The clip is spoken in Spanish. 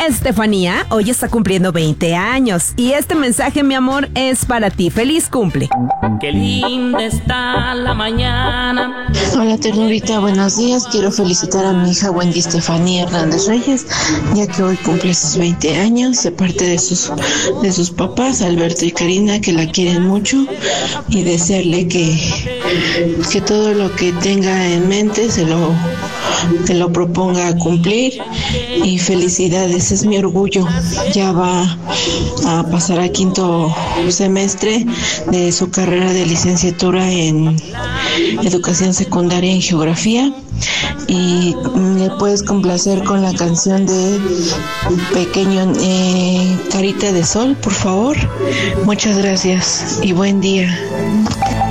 Estefanía hoy está cumpliendo 20 años y este mensaje, mi amor, es para ti. ¡Feliz cumple! Qué linda está la mañana. Hola, ternurita, buenos días. Quiero felicitar a mi hija Wendy Estefanía Hernández Reyes, ya que hoy cumple sus 20 años, de parte de sus papás, Alberto y Karina, que la quieren mucho, y desearle que todo lo que tenga en mente se lo proponga a cumplir. Y felicidades, es mi orgullo. Ya va a pasar a 5º semestre de su carrera de licenciatura en educación secundaria en geografía, y le puedes complacer con la canción de Pequeño Carita de Sol, por favor. Muchas gracias y buen día.